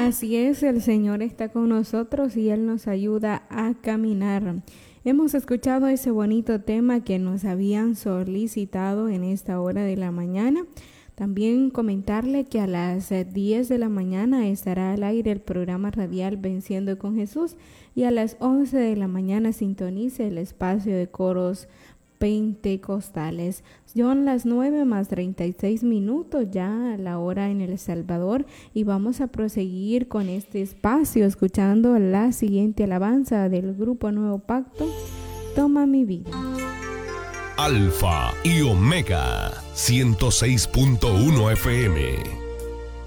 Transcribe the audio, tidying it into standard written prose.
Así es, el Señor está con nosotros y Él nos ayuda a caminar. Hemos escuchado ese bonito tema que nos habían solicitado en esta hora de la mañana. También comentarle que a las 10 de la mañana estará al aire el programa radial Venciendo con Jesús y a las 11 de la mañana sintonice el espacio de coros pentecostales. Son las 9:36 ya a la hora en El Salvador y vamos a proseguir con este espacio escuchando la siguiente alabanza del grupo Nuevo Pacto, Toma mi vida. Alfa y Omega 106.1 FM.